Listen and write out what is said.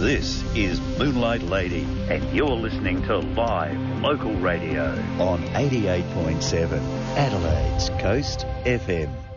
This is Moonlight Lady, and you're listening to live local radio on 88.7 Adelaide's Coast FM.